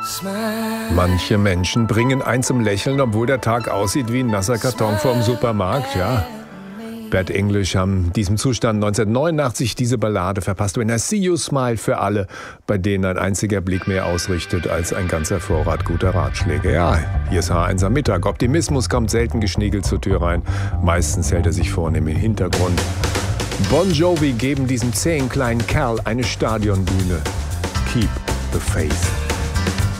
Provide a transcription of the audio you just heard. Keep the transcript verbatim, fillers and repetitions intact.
Manche Menschen bringen einen zum Lächeln, obwohl der Tag aussieht wie ein nasser Karton vorm Supermarkt, ja. Bad English haben diesem Zustand neunzehnhundertneunundachtzig diese Ballade verpasst. When I see you smile für alle, bei denen ein einziger Blick mehr ausrichtet als ein ganzer Vorrat guter Ratschläge. Ja, hier ist H eins am Mittag. Optimismus kommt selten geschniegelt zur Tür rein. Meistens hält er sich vornehm im Hintergrund. Bon Jovi geben diesem zähen kleinen Kerl eine Stadionbühne. Keep the faith.